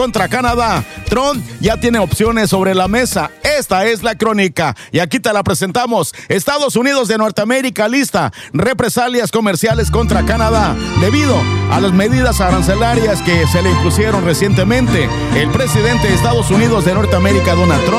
contra Canadá. Trump ya tiene opciones sobre la mesa. Esta es la crónica y aquí te la presentamos. Estados Unidos de Norteamérica lista represalias comerciales contra Canadá debido a las medidas arancelarias que se le impusieron recientemente. El presidente de Estados Unidos de Norteamérica, Donald Trump,